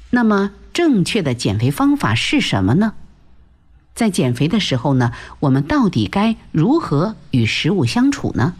那么正确的减肥方法是什么呢？在减肥的时候呢，我们到底该如何与食物相处呢？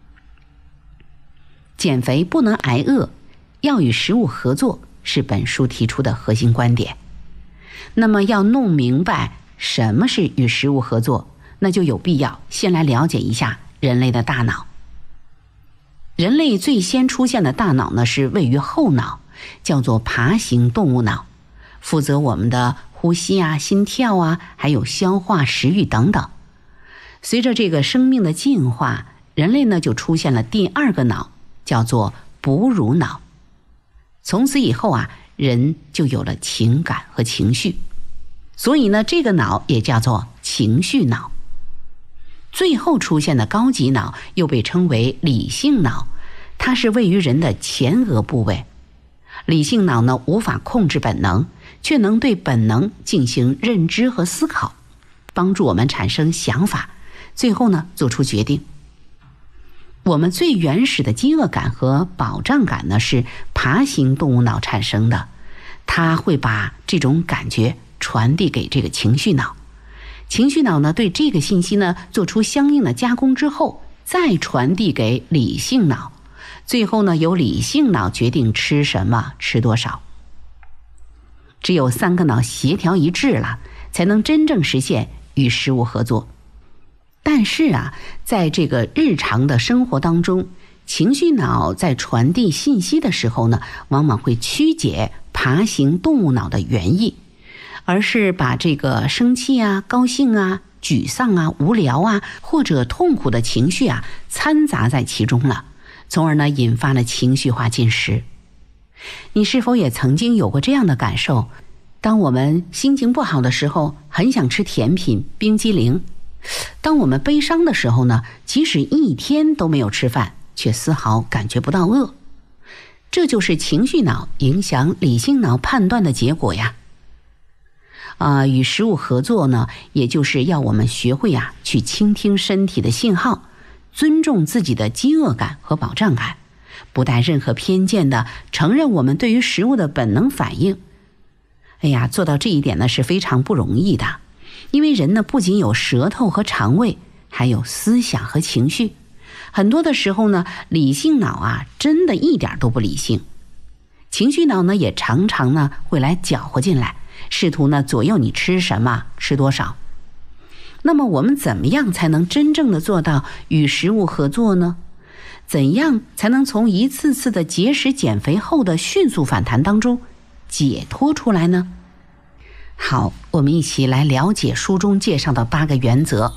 减肥不能挨饿，要与食物合作，是本书提出的核心观点。那么要弄明白什么是与食物合作，那就有必要先来了解一下人类的大脑。人类最先出现的大脑呢，是位于后脑，叫做爬行动物脑，负责我们的呼吸啊、心跳啊，还有消化、食欲等等。随着这个生命的进化，人类呢就出现了第二个脑，叫做哺乳脑。从此以后啊，人就有了情感和情绪，所以呢，这个脑也叫做情绪脑。最后出现的高级脑又被称为理性脑，它是位于人的前额部位。理性脑呢，无法控制本能，却能对本能进行认知和思考，帮助我们产生想法，最后呢，做出决定。我们最原始的饥饿感和饱胀感呢，是爬行动物脑产生的，它会把这种感觉传递给这个情绪脑。情绪脑呢，对这个信息呢做出相应的加工之后，再传递给理性脑，最后呢由理性脑决定吃什么、吃多少。只有三个脑协调一致了，才能真正实现与食物合作。但是啊，在这个日常的生活当中，情绪脑在传递信息的时候呢，往往会曲解爬行动物脑的原意，而是把这个生气啊、高兴啊、沮丧啊、无聊啊或者痛苦的情绪啊掺杂在其中了，从而呢引发了情绪化进食。你是否也曾经有过这样的感受？当我们心情不好的时候，很想吃甜品、冰激凌；当我们悲伤的时候呢，即使一天都没有吃饭，却丝毫感觉不到饿。这就是情绪脑影响理性脑判断的结果呀。与食物合作呢，也就是要我们学会去倾听身体的信号，尊重自己的饥饿感和饱胀感，不带任何偏见的承认我们对于食物的本能反应。做到这一点呢是非常不容易的，因为人呢不仅有舌头和肠胃，还有思想和情绪。很多的时候呢，理性脑真的一点都不理性，情绪脑呢也常常呢会来搅和进来，试图呢左右你吃什么、吃多少。那么我们怎么样才能真正的做到与食物合作呢？怎样才能从一次次的节食减肥后的迅速反弹当中解脱出来呢？好，我们一起来了解书中介绍的8个原则。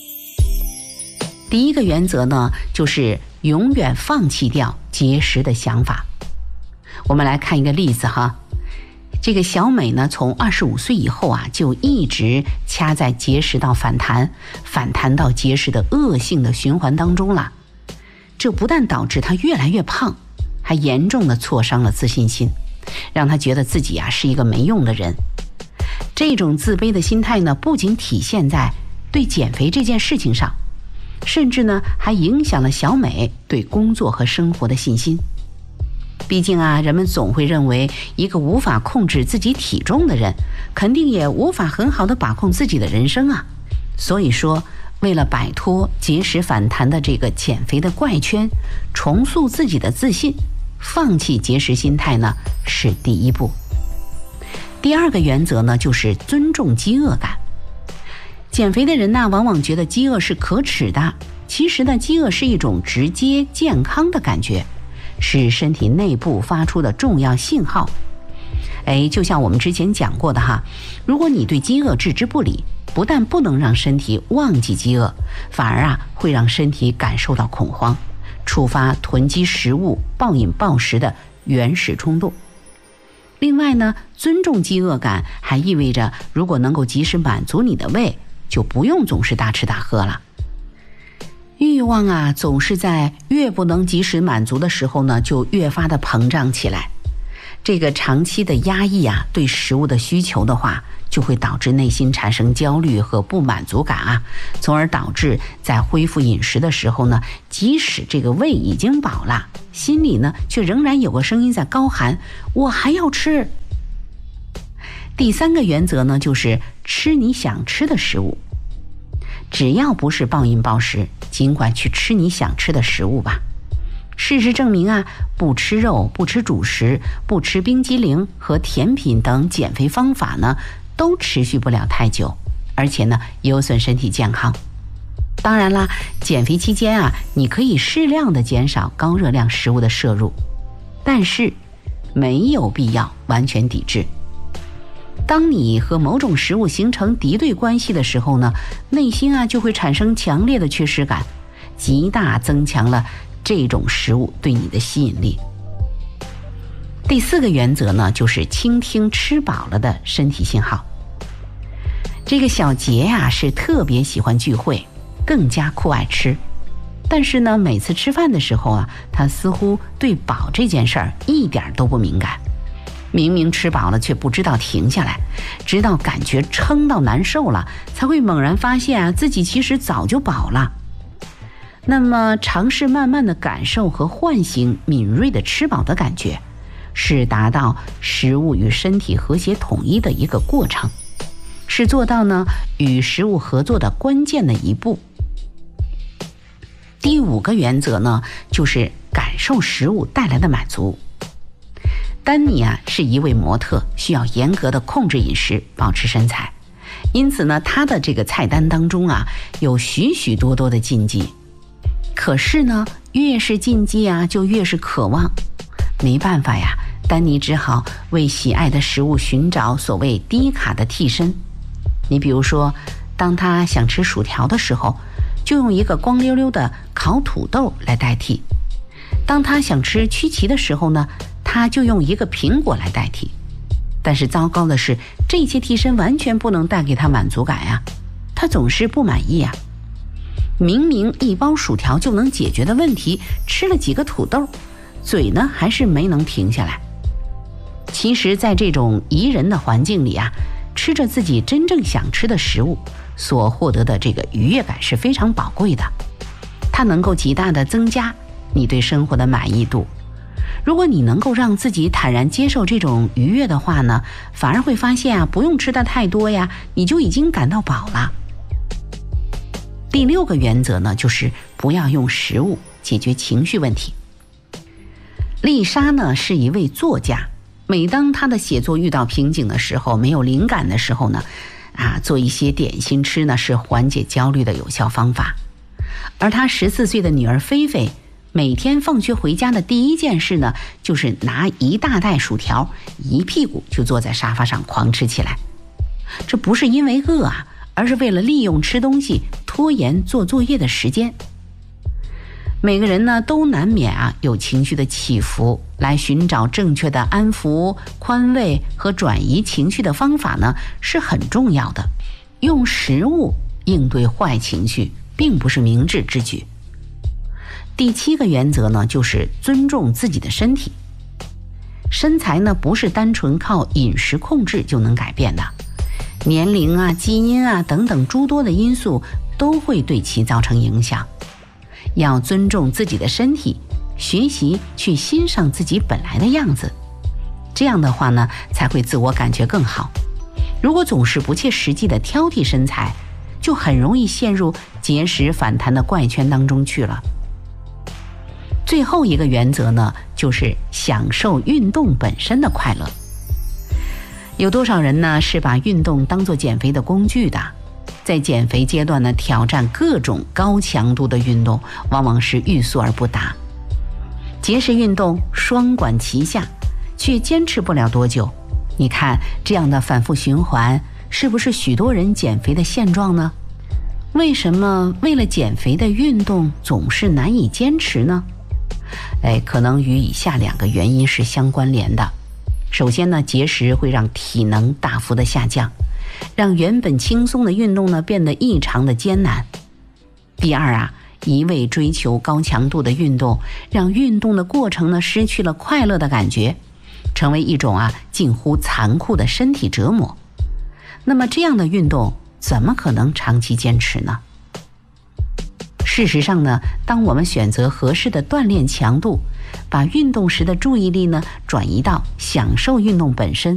第一个原则呢，就是永远放弃掉节食的想法。我们来看一个例子哈。这个小美呢，从25岁以后就一直掐在节食到反弹到节食的恶性的循环当中了。这不但导致她越来越胖，还严重的挫伤了自信心，让她觉得自己是一个没用的人。这种自卑的心态呢，不仅体现在对减肥这件事情上，甚至呢还影响了小美对工作和生活的信心。毕竟人们总会认为一个无法控制自己体重的人，肯定也无法很好的把控自己的人生啊。所以说，为了摆脱节食反弹的这个减肥的怪圈，重塑自己的自信，放弃节食心态呢，是第一步。第二个原则呢，就是尊重饥饿感。减肥的人呢，往往觉得饥饿是可耻的，其实呢，饥饿是一种直接健康的感觉，是身体内部发出的重要信号。就像我们之前讲过的哈，如果你对饥饿置之不理，不但不能让身体忘记饥饿，反而会让身体感受到恐慌，触发囤积食物、暴饮暴食的原始冲动。另外呢，尊重饥饿感还意味着，如果能够及时满足你的胃，就不用总是大吃大喝了。欲望总是在越不能及时满足的时候呢，就越发的膨胀起来。这个长期的压抑对食物的需求的话，就会导致内心产生焦虑和不满足感从而导致在恢复饮食的时候呢，即使这个胃已经饱了，心里呢却仍然有个声音在高喊：我还要吃。 第3个原则呢，就是吃你想吃的食物。只要不是暴饮暴食，尽管去吃你想吃的食物吧。事实证明啊，不吃肉、不吃主食、不吃冰激凌和甜品等减肥方法呢，都持续不了太久，而且呢，有损身体健康。当然啦，减肥期间啊，你可以适量的减少高热量食物的摄入，但是没有必要完全抵制。当你和某种食物形成敌对关系的时候呢，内心啊就会产生强烈的缺失感，极大增强了这种食物对你的吸引力。第4个原则呢，就是倾听吃饱了的身体信号。这个小杰呀，是特别喜欢聚会，更加酷爱吃。但是呢，每次吃饭的时候啊，他似乎对饱这件事儿一点都不敏感。明明吃饱了，却不知道停下来，直到感觉撑到难受了，才会猛然发现啊，自己其实早就饱了。那么，尝试慢慢的感受和唤醒敏锐的吃饱的感觉，是达到食物与身体和谐统一的一个过程，是做到呢与食物合作的关键的一步。第5个原则呢，就是感受食物带来的满足。丹尼啊是一位模特，需要严格的控制饮食，保持身材，因此呢，他的这个菜单当中啊有许许多多的禁忌。可是呢，越是禁忌啊，就越是渴望。没办法呀，丹尼只好为喜爱的食物寻找所谓低卡的替身。你比如说，当他想吃薯条的时候，就用一个光溜溜的烤土豆来代替；当他想吃曲奇的时候呢，他就用一个苹果来代替。但是糟糕的是，这些替身完全不能带给他满足感呀，他总是不满意呀。明明一包薯条就能解决的问题，吃了几个土豆，嘴呢还是没能停下来。其实在这种宜人的环境里啊，吃着自己真正想吃的食物，所获得的这个愉悦感是非常宝贵的，它能够极大的增加你对生活的满意度。如果你能够让自己坦然接受这种愉悦的话呢，反而会发现啊，不用吃的太多呀，你就已经感到饱了。第6个原则呢，就是不要用食物解决情绪问题。丽莎呢是一位作家，每当她的写作遇到瓶颈的时候，没有灵感的时候呢，做一些点心吃呢是缓解焦虑的有效方法。而她14岁的女儿菲菲，每天放学回家的第一件事呢，就是拿一大袋薯条，一屁股就坐在沙发上狂吃起来。这不是因为饿啊，而是为了利用吃东西拖延做作业的时间。每个人呢都难免有情绪的起伏，来寻找正确的安抚、宽慰和转移情绪的方法呢是很重要的。用食物应对坏情绪并不是明智之举。第7个原则呢，就是尊重自己的身体。身材呢不是单纯靠饮食控制就能改变的，年龄啊、基因啊等等诸多的因素都会对其造成影响。要尊重自己的身体，学习去欣赏自己本来的样子，这样的话呢，才会自我感觉更好。如果总是不切实际的挑剔身材，就很容易陷入节食反弹的怪圈当中去了。最后一个原则呢，就是享受运动本身的快乐。有多少人呢是把运动当作减肥的工具的？在减肥阶段呢，挑战各种高强度的运动，往往是欲速而不达。节食运动双管齐下，却坚持不了多久。你看这样的反复循环，是不是许多人减肥的现状呢？为什么为了减肥的运动总是难以坚持呢？可能与以下2个原因是相关联的。首先呢，节食会让体能大幅的下降，让原本轻松的运动呢变得异常的艰难。第二一味追求高强度的运动，让运动的过程呢失去了快乐的感觉，成为一种近乎残酷的身体折磨。那么这样的运动怎么可能长期坚持呢？事实上呢，当我们选择合适的锻炼强度，把运动时的注意力呢转移到享受运动本身，